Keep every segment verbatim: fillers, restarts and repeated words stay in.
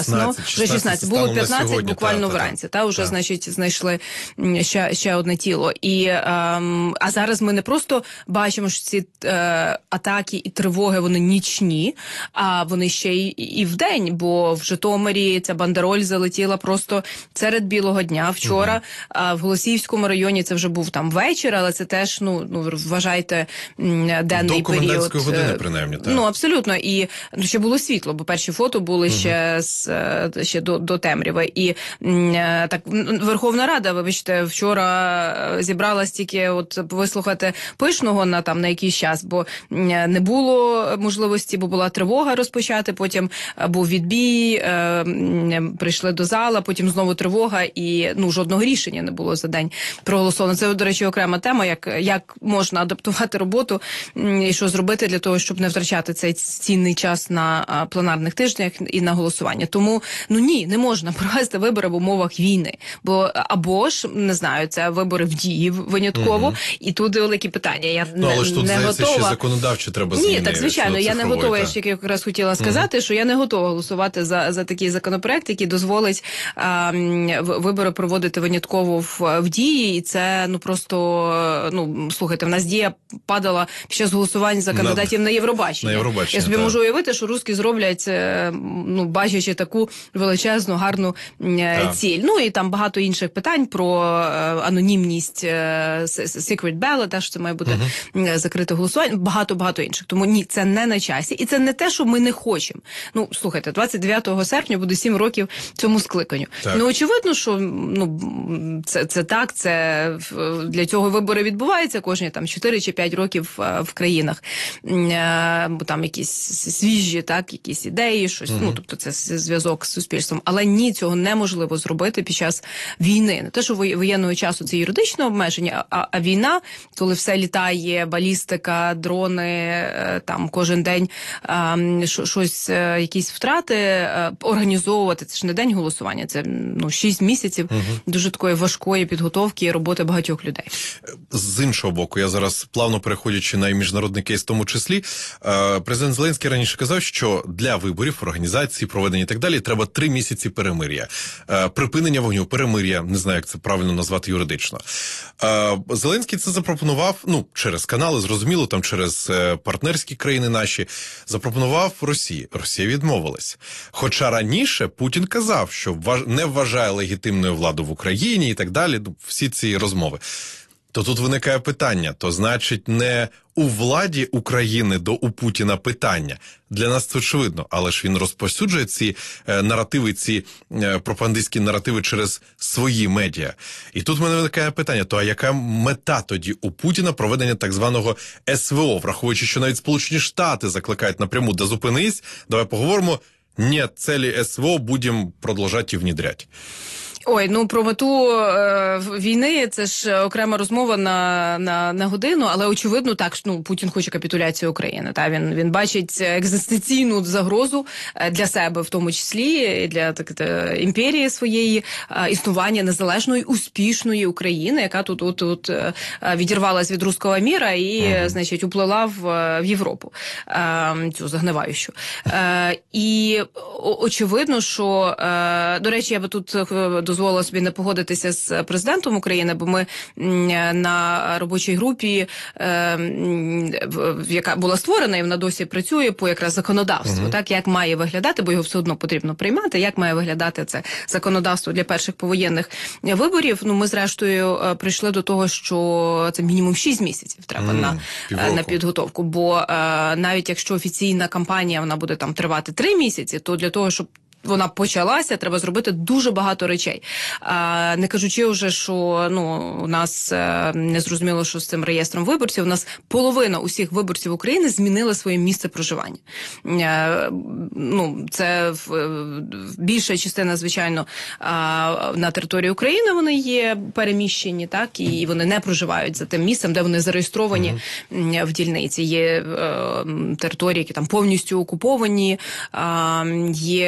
Вже шістнадцять, було п'ятнадцять сьогодні, буквально та, вранці, та, та, та вже, та. значить, знайшли ще, ще одне тіло. І, ем, а зараз ми не просто бачимо, що ці е, атаки і тривоги, вони нічні, а вони ще й і вдень, бо в Житомирі ця бандероль залетіла просто серед білого дня. Вчора угу. а, в Голосіївському районі це вже був там вечір, але це теж, ну, ну вважайте, денний період. До комендантської години, принаймні, так. Ну, абсолютно. І ну, ще було світло, бо перші фото були угу. ще з ще до, до темряви. І так, Верховна Рада, вибачте, вчора зібралась тільки от вислухати Пишного на там на якийсь час, бо не було можливості, бо була тривога розпочати, потім був відбій, е, прийшли до зала, потім знову тривога і ну жодного рішення не було за день проголосовано. Це, до речі, окрема тема, як, як можна адаптувати роботу і що зробити для того, щоб не втрачати цей цінний час на пленарних тижнях і на голосування. Тому ну ні, не можна провести вибори в умовах війни. Бо або ж, не знаю, це вибори в дії винятково, угу. і тут великі питання. Я ну, не, але ж тут, не здається, готова. ще законодавче треба змінити. Ні, так, звичайно, я не готова, я ще якраз хотіла сказати, угу. що я не готова голосувати за, за такий законопроект, який дозволить а, вибори проводити винятково в, в дії, і це, ну, просто, ну, слухайте, в нас дія падала під час голосувань за кандидатів на, на Євробачення. На Євробачення, я собі так. можу уявити, що русські зроблять, ну, бачачи таку величезну, гарну так. ціль. Ну, і там багато інших питань про анонімність, secret ballot, теж це має бути uh-huh. закрите голосування, багато-багато інших. Тому ні, це не на часі. І це не те, що ми не хочемо. Ну, слухайте, двадцять дев'ятого серпня буде сім років цьому скликанню. Так. Ну, очевидно, що ну, це, це так, це для цього вибори відбуваються кожні там чотири чи п'ять років в країнах. Бо там якісь свіжі, так, якісь ідеї, щось, uh-huh. ну, тобто це зв'язок з суспільством. Але ні, цього неможливо зробити під час війни. Не те, що воєнного часу це юридичне обмеження, а, а війна, коли все літає, балістика, дрони, там кожен день а, щось, якісь втрати, організовувати. Це ж не день голосування, це ну, шість місяців угу. дуже такої важкої підготовки і роботи багатьох людей. З іншого боку, я зараз плавно переходячи на міжнародний кейс в тому числі, президент Зеленський раніше казав, що для виборів, організації, проведення і так далі треба три місяці перемир'я. Припинення вогню, перемир'я, не знаю, як це правильно назвати юридично. Зеленський це запропонував, ну, через канали, зрозуміло, там через партнерські країни наші, запропонував Росії. Росія відмовилась. Хоча раніше Путін казав, що не вважає легітимною владу в Україні і так далі, всі ці розмови. То тут виникає питання, то значить не у владі України до у Путіна питання. Для нас це очевидно, але ж він розповсюджує ці е, наративи, ці е, пропагандистські наративи через свої медіа. І тут в мене виникає питання, то а яка мета тоді у Путіна проведення так званого ес ве о, враховуючи, що навіть Сполучені Штати закликають напряму, да зупинись, давай поговоримо, ні, цілі ес ве о будемо продовжувати і внедряти. Ой, ну про мету е, війни це ж окрема розмова на, на, на годину, але очевидно так, ну, Путін хоче капітуляції України. Та він, він бачить екзистенційну загрозу для себе, в тому числі для так, та, імперії своєї, е, існування незалежної, успішної України, яка тут, тут, тут е, відірвалась від руського міра і, mm-hmm. значить, уплила в, в Європу, е, цю загниваючу. Е, і очевидно, що, е, до речі, я би тут дозволила собі не погодитися з президентом України, бо ми на робочій групі, яка була створена, і вона досі працює по якраз законодавству, uh-huh. так, як має виглядати, бо його все одно потрібно приймати, як має виглядати це законодавство для перших повоєнних виборів. Ну, ми, зрештою, прийшли до того, що це мінімум шість місяців треба uh-huh. на, на підготовку, бо навіть якщо офіційна кампанія, вона буде там тривати три місяці, то для того, щоб вона почалася, треба зробити дуже багато речей. А, не кажучи вже, що ну, у нас а, не зрозуміло, що з цим реєстром виборців, у нас половина усіх виборців України змінила своє місце проживання. А, ну, це в, більша частина, звичайно, а, на території України вони є переміщені, так, і вони не проживають за тим місцем, де вони зареєстровані mm-hmm. в дільниці. Є а, території, які там повністю окуповані, а, є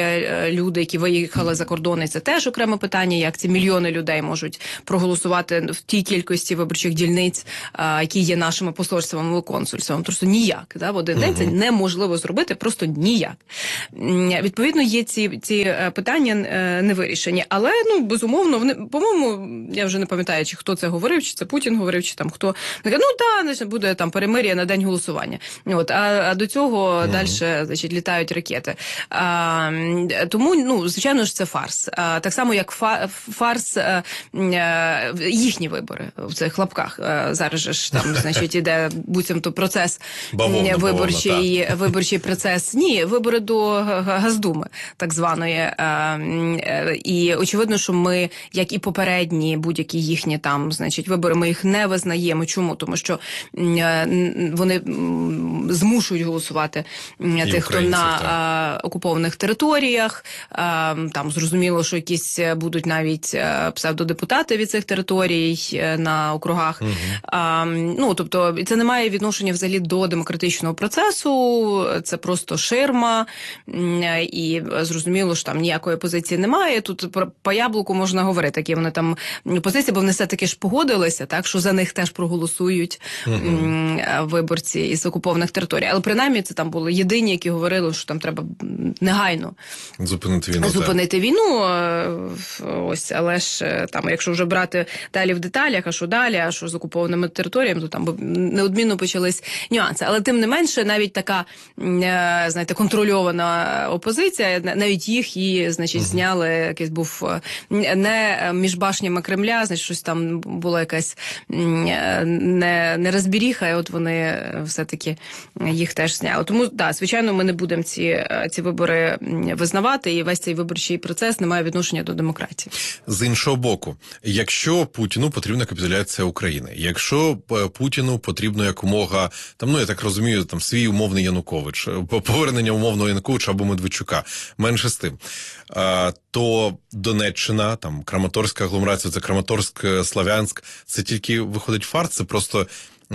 люди, які виїхали за кордони, це теж окреме питання, як ці мільйони людей можуть проголосувати в тій кількості виборчих дільниць, які є нашими посольствами і консульствами. Просто ніяк. Да? В один день це неможливо зробити, просто ніяк. Відповідно, є ці, ці питання не вирішені. Але, ну, безумовно, вони, по-моєму, я вже не пам'ятаю, чи хто це говорив, чи це Путін говорив, чи там хто. Ну, так, буде там перемир'я на день голосування. От, а, а до цього mm-hmm. далі, значить, літають ракети. А, тому, ну, звичайно ж, це фарс. А, так само, як фа, фарс а, а, їхні вибори в цих лапках. А, зараз же ж там, значить, іде буцімто процес бавовна, виборчий, бавовна, виборчий процес. Ні, вибори до Газдуми, так званої. А, і очевидно, що ми, як і попередні будь-які їхні там, значить, вибори, ми їх не визнаємо. Чому? Тому що вони змушують голосувати і тих, хто на а, окупованих територіях. А, там зрозуміло, що якісь будуть навіть псевдодепутати від цих територій на округах. Угу. А, ну, тобто, це не має відношення взагалі до демократичного процесу, це просто ширма, і зрозуміло, що там ніякої позиції немає. Тут про, по яблуку можна говорити, які вони там позиції, бо вони все-таки ж погодилися, так, що за них теж проголосують uh-huh. виборці із окупованих територій. Але принаймні це там були єдині, які говорили, що там треба негайно зупинити війну. Зупинити війну. Ось, але ж там, якщо вже брати далі в деталях, а що далі, а що з окупованими територіями, то там неодмінно почались нюанси. Але тим не менше, навіть така, знаєте, контрольована опозиція, навіть їх і, значить, uh-huh. зняли, якийсь був не між башнями Кремля, значить, щось там була якась не, не розбіріха, і от вони все-таки їх теж зняли. Тому, так, да, звичайно, ми не будемо ці, ці вибори визнавати, і весь цей виборчий процес не має відношення до демократії. З іншого боку, якщо Путіну потрібна капітуляція України, якщо Путіну потрібно якомога, там, ну, я так розумію, там, свій умовний Янукович, повернення умовного Януковича або Медведчука, менше з тим, то Донеччина, там, Краматорська агломерація, це Краматорськ, Слов'янськ, це тільки виходить фарс, це просто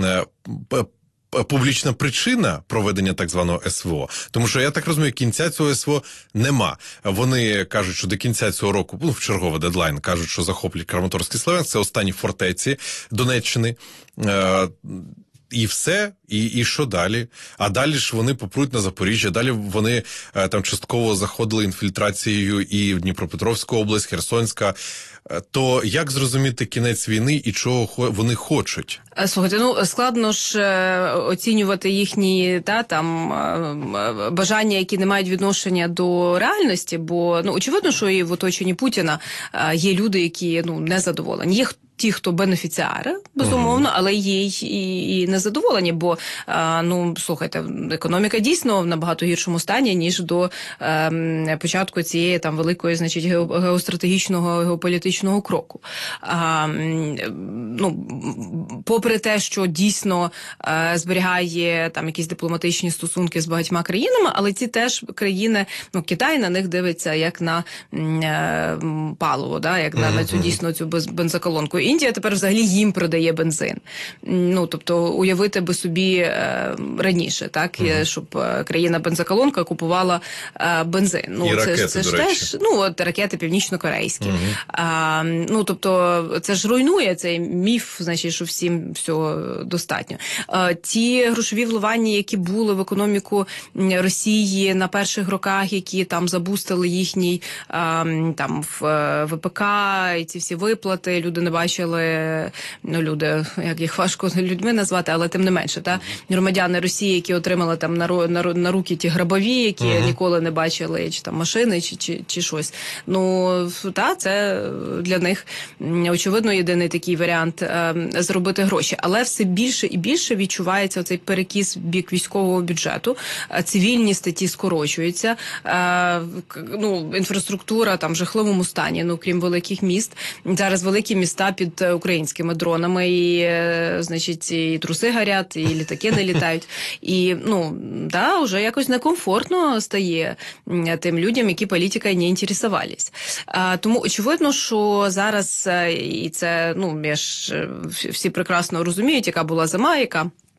публічна причина проведення так званого ес ве о. Тому що, я так розумію, кінця цього ес ве о нема. Вони кажуть, що до кінця цього року, ну, в черговий дедлайн, кажуть, що захоплять Краматорськ і Слов'янськ, це останні фортеці Донеччини. І все, і, і що далі? А далі ж вони попруть на Запоріжжя, далі вони е, там частково заходили інфільтрацією і в Дніпропетровську область, Херсонська. То як зрозуміти кінець війни і чого вони хочуть? Слухайте, ну, складно ж оцінювати їхні та, там, бажання, які не мають відношення до реальності, бо, ну, очевидно, що і в оточенні Путіна є люди, які, ну, незадоволені. Є ті, хто бенефіціари, безумовно, але є й і, і незадоволені, бо, а, ну, слухайте, економіка дійсно в набагато гіршому стані, ніж до а, початку цієї там великої, значить, геостратегічного, геополітичного кроку. А, ну, попри те, що дійсно а, зберігає там якісь дипломатичні стосунки з багатьма країнами, але ці теж країни, ну, Китай на них дивиться як на а, паливо, да, як на, на цю дійсно цю бензоколонку. Індія тепер взагалі їм продає бензин. Ну, тобто, уявити би собі е, раніше, так, uh-huh. щоб е, країна-бензоколонка купувала е, бензин. Ну, і це ракети, ж, це ж до речі. теж, ну, от ракети північно-корейські. Uh-huh. А, ну, тобто, це ж руйнує цей міф, значить, що всім всього достатньо. А, ті грошові вливання, які були в економіку Росії на перших роках, які там забустили їхній а, там в ве пе ка, і ці всі виплати, люди не бачили, ну, люди, як їх важко людьми назвати, але тим не менше, та, громадяни Росії, які отримали там на, на, на руки ті грабові, які uh-huh. ніколи не бачили, чи там машини, чи, чи, чи щось. Ну, та, це для них, очевидно, єдиний такий варіант е, зробити гроші. Але все більше і більше відчувається оцей перекіс в бік військового бюджету, цивільні статті скорочуються, е, ну, інфраструктура там в жахливому стані, ну, крім великих міст. Зараз великі міста під українськими дронами, і, значить, і труси горять, і літаки не літають. І, ну, да, вже якось некомфортно стає тим людям, які політикою не інтересувались. А, тому очевидно, що зараз, і це, ну, я ж, всі прекрасно розуміють, яка була зима, яка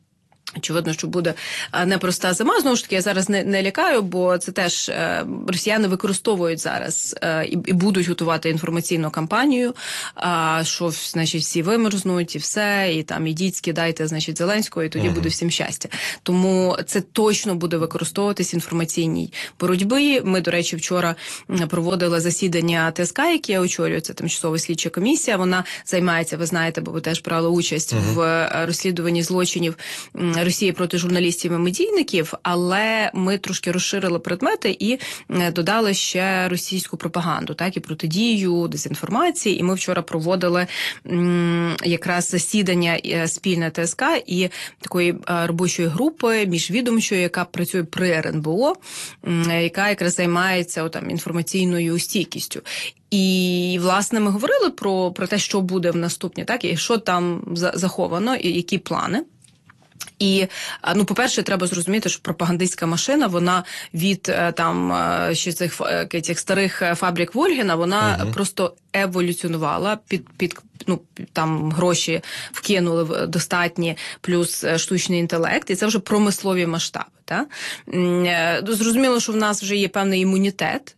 Очевидно, що буде непроста зима. Знову ж таки, я зараз не, не лякаю, бо це теж е, росіяни використовують зараз е, і, і будуть готувати інформаційну кампанію, е, що, значить, всі вимерзнуть і все, і там ідіть, скидайте, значить, Зеленського, і тоді uh-huh. буде всім щастя. Тому це точно буде використовуватись в інформаційній боротьбі. Ми, до речі, вчора проводили засідання ТСК, яке я очолюю, це тимчасова слідча комісія. Вона займається, ви знаєте, бо ви теж брали участь uh-huh. в розслідуванні злочинів Росії проти журналістів і медійників, але ми трошки розширили предмети і додали ще російську пропаганду, так, і протидію, дезінформації. І ми вчора проводили м, якраз засідання спільне ТСК і такої робочої групи міжвідомчої, яка працює при РНБО, м, яка якраз займається отам інформаційною стійкістю. І, власне, ми говорили про, про те, що буде в наступні, так, і що там заховано, і які плани. І, ну, по-перше, треба зрозуміти, що пропагандистська машина, вона від там ще цих, цих старих фабрик Вольгіна, вона угу. просто еволюціонувала, під, під, ну, там гроші вкинули достатні, плюс штучний інтелект, і це вже промислові масштаби. Так? Зрозуміло, що в нас вже є певний імунітет,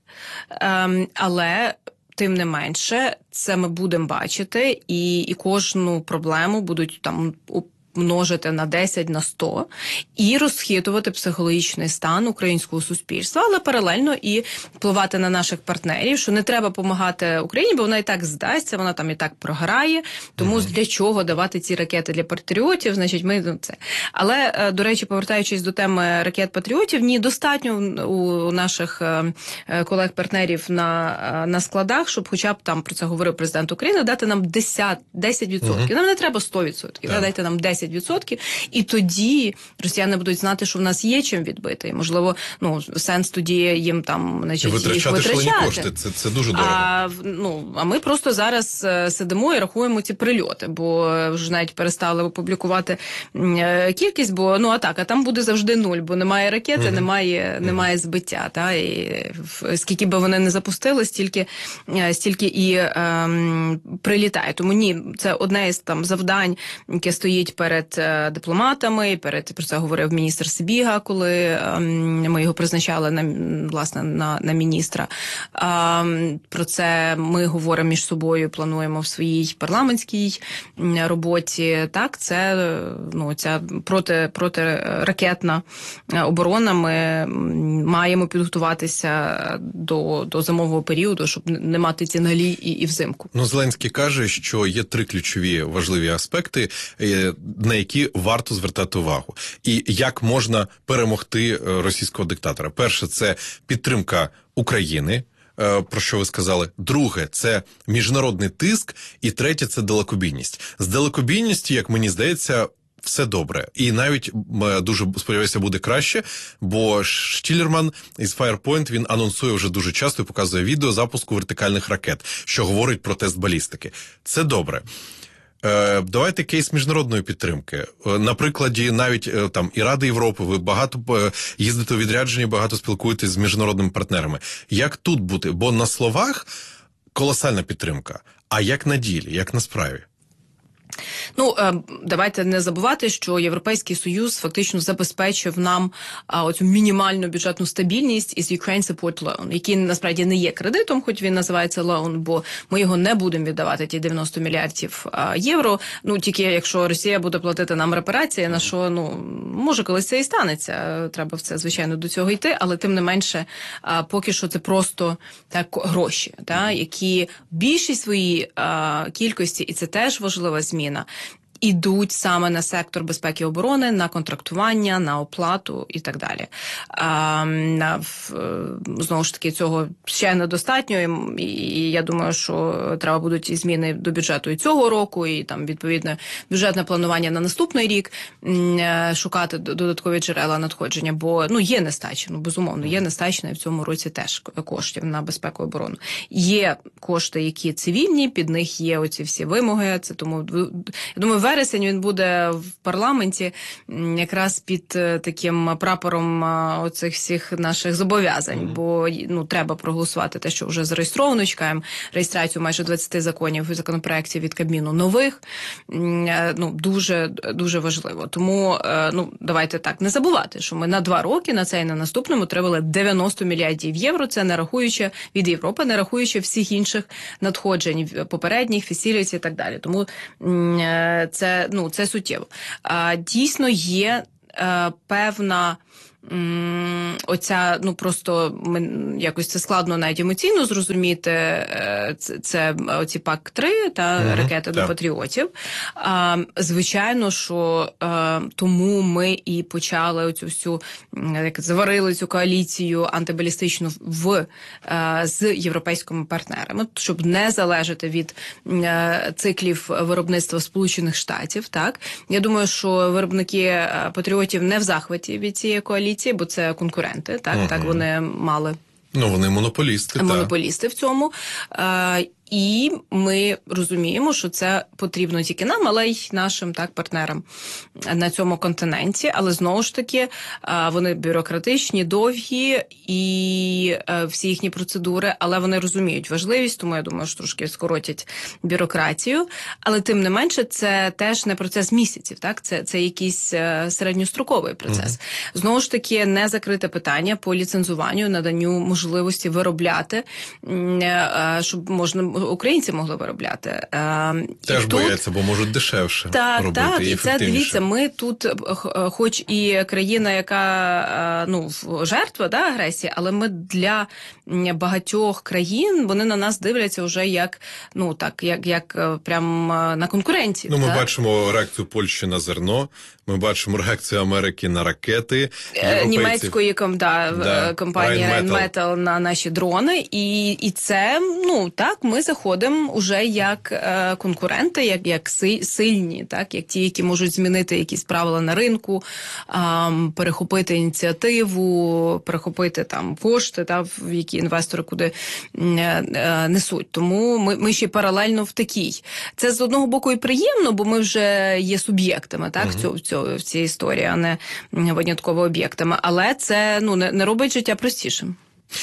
але тим не менше, це ми будемо бачити, і, і кожну проблему будуть там множити на десять, на сто і розхитувати психологічний стан українського суспільства, але паралельно і впливати на наших партнерів, що не треба допомагати Україні, бо вона і так здасться, вона там і так програє, тому mm-hmm. для чого давати ці ракети для патріотів, значить ми ну, це. Але, до речі, повертаючись до теми ракет-патріотів, ні, достатньо у наших колег-партнерів на, на складах, щоб хоча б там, про це говорив президент України, дати нам десять відсотків. Mm-hmm. Нам не треба сто відсотків, yeah. дайте нам десять відсотків, і тоді росіяни будуть знати, що в нас є чим відбити. І, можливо, ну, сенс тоді їм там, значить, витрачати їх витрачати. Кошти. Це, це дуже дорого. А, ну, а ми просто зараз сидимо і рахуємо ці прильоти, бо вже навіть перестали публікувати кількість, бо, ну, а так, а там буде завжди нуль, бо немає ракети, угу. немає, угу. немає збиття. Та? І скільки би вони не запустили, стільки, стільки і ем, прилітає. Тому ні, це одне із там завдань, яке стоїть перед перед дипломатами, перед, про це говорив міністр Сибіга, коли ем, ми його призначали на, власне, на, на міністра. Ем, про це ми говоримо між собою, плануємо в своїй парламентській роботі. Так, це, ну, ця проти, протиракетна оборона. Ми маємо підготуватися до, до зимового періоду, щоб не мати ці налі і, і взимку. Ну, Зеленський каже, що є три ключові важливі аспекти, на які варто звертати увагу. І як можна перемогти російського диктатора. Перше, це підтримка України, про що ви сказали. Друге, це міжнародний тиск. І третє, це далекобійність. З далекобійністю, як мені здається, все добре. І навіть, дуже сподіваюся, буде краще, бо Штілерман із Firepoint, він анонсує вже дуже часто і показує відео запуску вертикальних ракет, що говорить про тест балістики. Це добре. Давайте кейс міжнародної підтримки. На прикладі навіть там і Ради Європи, ви багато їздите у відрядження, багато спілкуєтесь з міжнародними партнерами. Як тут бути? Бо на словах колосальна підтримка, а як на ділі, як на справі? Ну, давайте не забувати, що Європейський Союз фактично забезпечив нам оцю мінімальну бюджетну стабільність із Ukraine Support Loan, який насправді не є кредитом, хоч він називається loan, бо ми його не будемо віддавати, ті дев'яносто мільярдів євро. Ну, тільки якщо Росія буде платити нам репарації, на що, ну, може колись це і станеться. Треба в це, звичайно, до цього йти, але тим не менше, поки що це просто так гроші, та, які більшість своїй кількості, і це теж важлива зміна, ідуть саме на сектор безпеки і оборони, на контрактування, на оплату і так далі. А, в, знову ж таки, цього ще недостатньо, і, і я думаю, що треба будуть і зміни до бюджету і цього року, і там, відповідне, бюджетне планування на наступний рік, шукати додаткові джерела надходження, бо, ну, є нестача, ну, безумовно, є нестача, і в цьому році теж коштів на безпеку і оборону. Є кошти, які цивільні, під них є оці всі вимоги, це тому, я думаю, вересень він буде в парламенті якраз під таким прапором оцих всіх наших зобов'язань, mm-hmm. бо ну, треба проголосувати те, що вже зареєстровано, чекаємо реєстрацію майже двадцяти законів і законопроєктів від Кабміну нових. Ну, дуже, дуже важливо. Тому, ну, давайте так, не забувати, що ми на два роки, на цей і на наступному, отримали дев'яносто мільярдів євро, це не рахуючи від Європи, не рахуючи всіх інших надходжень, попередніх, фесіліті і так далі. Тому це, ну, це суттєво. Дійсно є певна оця, ну, просто якось це складно навіть емоційно зрозуміти, це, це оці пак три та угу, ракети до патріотів. А, звичайно, що а, тому ми і почали оцю всю, як заварили цю коаліцію антибалістичну в, а, з європейськими партнерами, щоб не залежати від а, циклів виробництва Сполучених Штатів, так? Я думаю, що виробники патріотів не в захваті від цієї коаліції, бо це конкуренти, так, угу. так вони мали. Ну, вони монополісти. Монополісти так. в цьому. Е, і ми розуміємо, що це потрібно тільки нам, але й нашим так партнерам на цьому континенті. Але знову ж таки, е, вони бюрократичні, довгі і е, всі їхні процедури, але вони розуміють важливість, тому я думаю, що трошки скоротять бюрократію. Але тим не менше, це теж не процес місяців, так? Це, це якийсь е, середньостроковий процес. Mm-hmm. Знову ж таки, не закрите питання по ліцензуванню, наданню можливості виробляти, е, щоб можна українці могли виробляти. Теж бояться, бо можуть дешевше так, робити так, і ефективніше. Так, і це, дивіться, ми тут, хоч і країна, яка, ну, жертва, да, агресії, але ми для багатьох країн, вони на нас дивляться вже як, ну, так, як, як прям на конкурентів. Ну, ми так? бачимо реакцію Польщі на зерно, ми бачимо реакцію Америки на ракети. Європейців... Німецької ком, да, да, компанії Rheinmetall на наші дрони. І, і це, ну, так, ми заходимо уже як е, конкуренти, як, як сильні, так, як ті, які можуть змінити якісь правила на ринку, е, перехопити ініціативу, перехопити там кошти, та, в які інвестори куди е, е, несуть. Тому ми, ми ще паралельно в такій. Це з одного боку і приємно, бо ми вже є суб'єктами, так, угу. цього, цього, в цій історії, а не винятково об'єктами. Але це, ну, не, не робить життя простішим.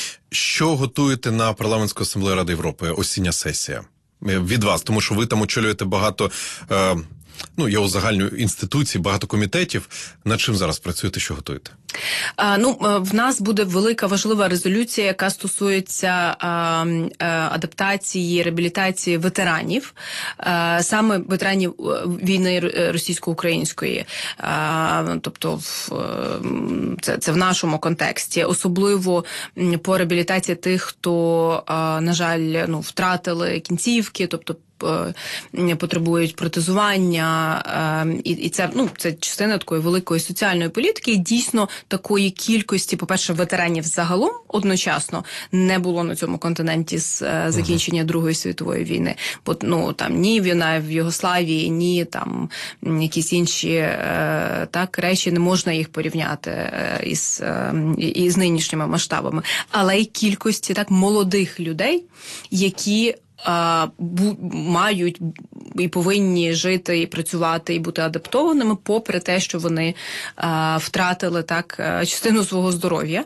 Що готуєте на Парламентську асамблею Ради Європи, осіння сесія? Від вас, тому що ви там очолюєте багато, е, ну, є узагальнюю інституцій, багато комітетів. Над чим зараз працюєте, що готуєте? А, ну, в нас буде велика важлива резолюція, яка стосується а, а, адаптації, реабілітації ветеранів, а, саме ветеранів війни російсько-української. А, тобто в, це, це в нашому контексті. Особливо по реабілітації тих, хто, а, на жаль, ну, втратили кінцівки, тобто потребують протезування, і, і це, ну, це частина такої великої соціальної політики. І дійсно такої кількості, по-перше, ветеранів загалом одночасно не було на цьому континенті з закінчення Другої світової війни. Бо, ну, там ні війна в Югославії, ні там якісь інші так речі, не можна їх порівняти із, із нинішніми масштабами. Але й кількості так молодих людей, які А, бу, мають і повинні жити, і працювати, і бути адаптованими, попри те, що вони а, втратили так частину свого здоров'я.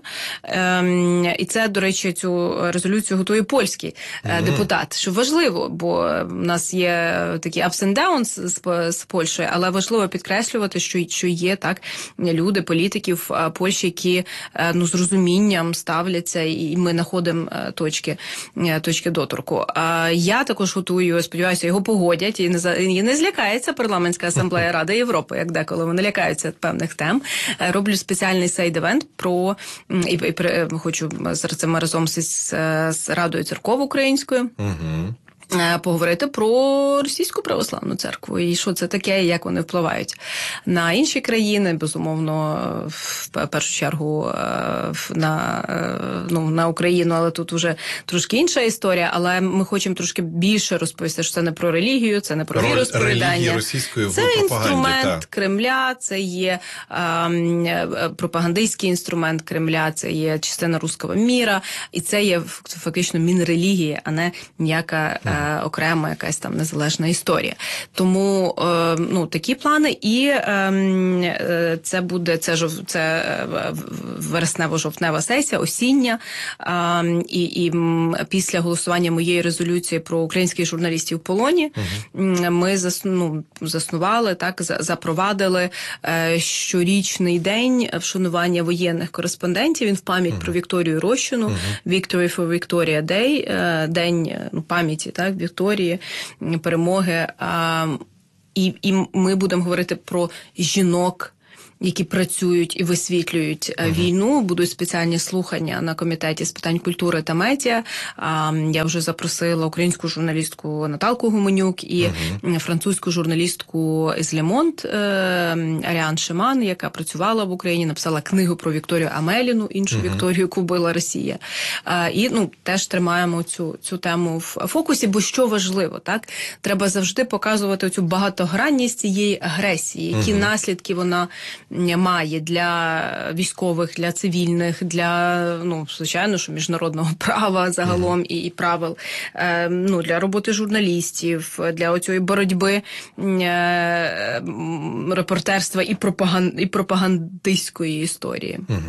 Ем, і це, до речі, цю резолюцію готує польський mm-hmm. депутат, що важливо, бо в нас є такі ups and downs з, з Польщею, але важливо підкреслювати, що, що є так люди, політиків Польщі, які, ну, з розумінням ставляться, і ми знаходимо точки, точки доторку. Я також готую, сподіваюся, його погодять, і не, і не злякається Парламентська асамблея Ради Європи, як деколи вони лякаються певних тем. Роблю спеціальний сейд-евент про, і, і, і хочу з цим разом з, з Радою церков українською. Угу. Поговорити про російську православну церкву і що це таке, і як вони впливають на інші країни, безумовно, в першу чергу на, ну, на Україну, але тут вже трошки інша історія, але ми хочемо трошки більше розповісти, що це не про релігію, це не про віросповідання. Це інструмент та. Кремля, це є е, пропагандистський інструмент Кремля, це є частина руського міра, і це є фактично мінрелігія, а не ніяка е, окрема якась там незалежна історія. Тому е, ну, такі плани, і е, е, це буде це, жов, це вереснево-жовтнева сесія, осіння, е, і, і після голосування моєї резолюції про українських журналістів в полоні uh-huh. ми зас, ну, заснували, так, запровадили е, щорічний день вшанування воєнних кореспондентів. Він в пам'ять uh-huh. про Вікторію Рощину, uh-huh. Victory for Victoria Day, е, день ну, пам'яті, так, Вікторії, перемоги. Е, і, і ми будемо говорити про жінок, які працюють і висвітлюють uh-huh. війну. Будуть спеціальні слухання на комітеті з питань культури та медіа. Я вже запросила українську журналістку Наталку Гуменюк і uh-huh. французьку журналістку з Le Monde Аріан Шиман, яка працювала в Україні, написала книгу про Вікторію Амеліну, іншу uh-huh. Вікторію, яку била Росія. І ну, теж тримаємо цю, цю тему в фокусі, бо що важливо, так? Треба завжди показувати цю багатогранність цієї агресії, які uh-huh. наслідки вона має для військових, для цивільних, для, ну, звичайно, що міжнародного права загалом mm-hmm. і, і правил, е, ну, для роботи журналістів, для оцієї боротьби е, репортерства і, пропаган, і пропагандистської історії. Mm-hmm.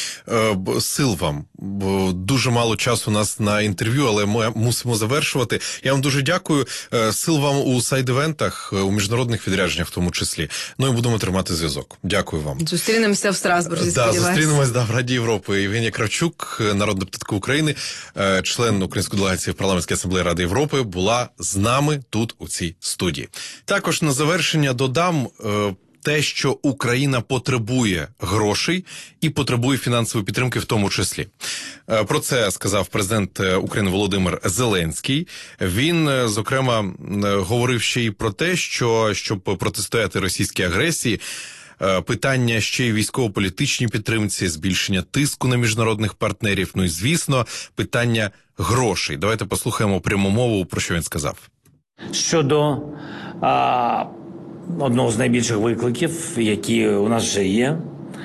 Сил вам. Дуже мало часу у нас на інтерв'ю, але ми мусимо завершувати. Я вам дуже дякую. Сил вам у сайд-івентах, у міжнародних відрядженнях в тому числі. Ну і будемо тримати зв'язок. Дякую вам. Зустрінемося в Страсбурзі, сподіваюся. Да, зустрінемось да, в Раді Європи. Євгенія Кравчук, народна депутатка України, член Української делегації в Парламентській асамблеї Ради Європи, була з нами тут, у цій студії. Також на завершення додам те, що Україна потребує грошей і потребує фінансової підтримки в тому числі. Про це сказав президент України Володимир Зеленський. Він, зокрема, говорив ще й про те, що, щоб протистояти російській агресії, питання ще й військово-політичній підтримці, збільшення тиску на міжнародних партнерів, ну і, звісно, питання грошей. Давайте послухаємо пряму мову, про що він сказав. Щодо а... одного з найбільших викликів, які у нас вже є,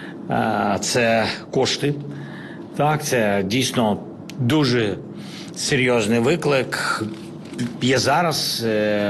це кошти. Так, це дійсно дуже серйозний виклик. Є зараз,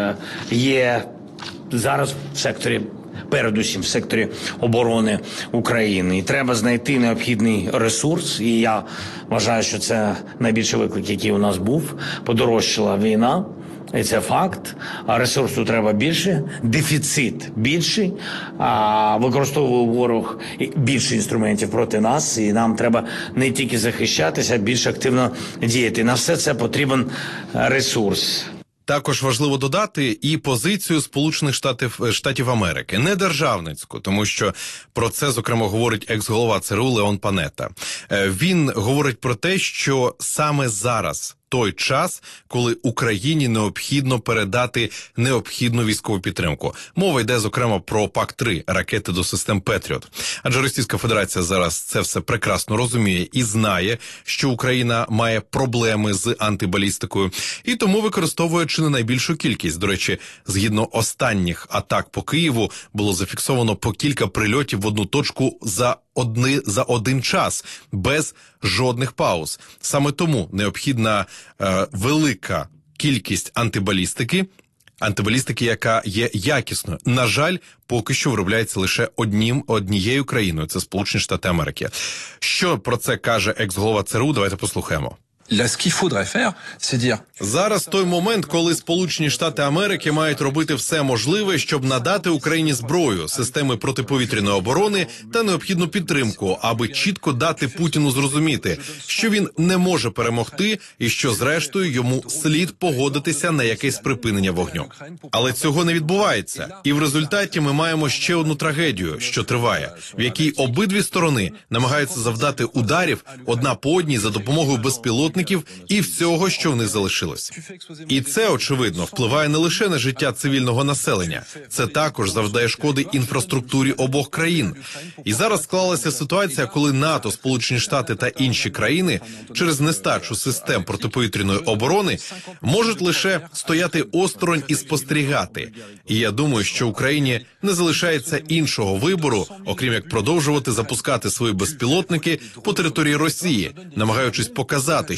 є зараз в секторі, передусім в секторі оборони України. І треба знайти необхідний ресурс. І я вважаю, що це найбільший виклик, який у нас був. Подорожчала війна. І це факт. А ресурсу треба більше, дефіцит більший, а використовує ворог більше інструментів проти нас, і нам треба не тільки захищатися, а більш активно діяти. На все це потрібен ресурс. Також важливо додати і позицію Сполучених Штатів, Штатів Америки, не державницьку, тому що про це, зокрема, говорить екс-голова ЦРУ Леон Панетта. Він говорить про те, що саме зараз той час, коли Україні необхідно передати необхідну військову підтримку. Мова йде, зокрема, про пак три – ракети до систем Петріот. Адже Російська Федерація зараз це все прекрасно розуміє і знає, що Україна має проблеми з антибалістикою, і тому використовує чи не найбільшу кількість. До речі, згідно останніх атак по Києву, було зафіксовано по кілька прильотів в одну точку за одни за один час, без жодних пауз. Саме тому необхідна е, велика кількість антибалістики, антибалістики, яка є якісною. На жаль, поки що виробляється лише однім, однією країною – це Сполучені Штати Америки. Що про це каже екс-голова ЦРУ? Давайте послухаємо. Зараз той момент, коли Сполучені Штати Америки мають робити все можливе, щоб надати Україні зброю, системи протиповітряної оборони та необхідну підтримку, аби чітко дати Путіну зрозуміти, що він не може перемогти і що, зрештою, йому слід погодитися на якесь припинення вогню. Але цього не відбувається. І в результаті ми маємо ще одну трагедію, що триває, в якій обидві сторони намагаються завдати ударів одна по одній за допомогою безпілотних і всього, що в них залишилось. І це, очевидно, впливає не лише на життя цивільного населення, це також завдає шкоди інфраструктурі обох країн. І зараз склалася ситуація, коли НАТО, Сполучені Штати та інші країни через нестачу систем протиповітряної оборони можуть лише стояти осторонь і спостерігати. І я думаю, що Україні не залишається іншого вибору, окрім як продовжувати запускати свої безпілотники по території Росії, намагаючись показати, що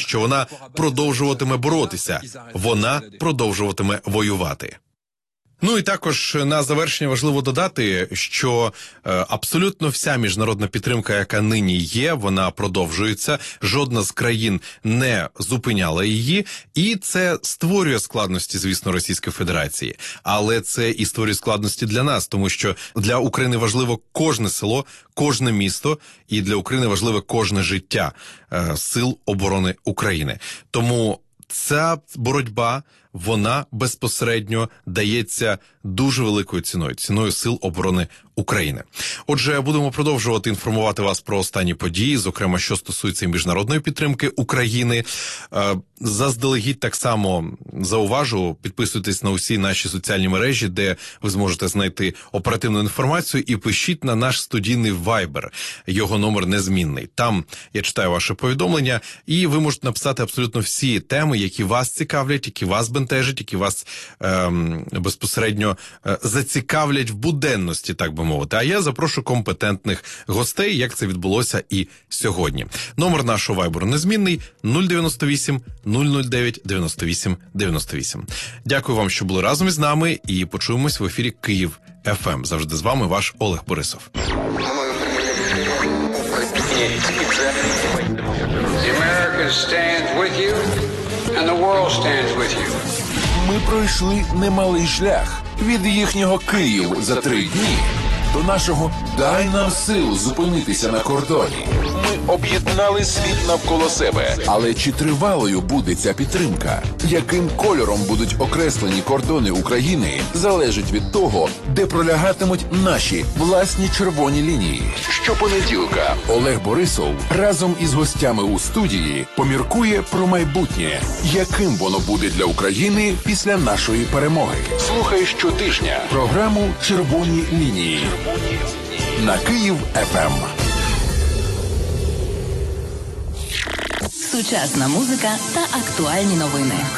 що вона продовжуватиме боротися, вона продовжуватиме воювати. Ну і також на завершення важливо додати, що е, абсолютно вся міжнародна підтримка, яка нині є, вона продовжується. Жодна з країн не зупиняла її, і це створює складності, звісно, Російської Федерації. Але це і створює складності для нас, тому що для України важливо кожне село, кожне місто, і для України важливе кожне життя е, Сил оборони України. Тому ця боротьба, вона безпосередньо дається дуже великою ціною, ціною Сил оборони України. Отже, будемо продовжувати інформувати вас про останні події, зокрема, що стосується міжнародної підтримки України. Заздалегідь так само зауважу, підписуйтесь на усі наші соціальні мережі, де ви зможете знайти оперативну інформацію, і пишіть на наш студійний Viber. Його номер незмінний. Там я читаю ваше повідомлення, і ви можете написати абсолютно всі теми, які вас цікавлять, які вас бентежать, які вас ем, безпосередньо е, зацікавлять в буденності, так би мовити. А я запрошу компетентних гостей, як це відбулося і сьогодні. Номер нашого вайберу незмінний нуль дев'яносто вісім нуль нуль дев'ять дев'яносто вісім дев'яносто вісім. Дякую вам, що були разом із нами, і почуємось в ефірі Київ еф ем. Завжди з вами ваш Олег Борисов. Ми пройшли немалий шлях від їхнього Київ за три дні до нашого «Дай нам сил зупинитися на кордоні». Ми об'єднали світ навколо себе. Але чи тривалою буде ця підтримка? Яким кольором будуть окреслені кордони України, залежить від того, де пролягатимуть наші власні червоні лінії. Щопонеділка Олег Борисов разом із гостями у студії поміркує про майбутнє, яким воно буде для України після нашої перемоги. Слухай щотижня програму «Червоні лінії» на Київ еф ем. Сучасна музика та актуальні новини.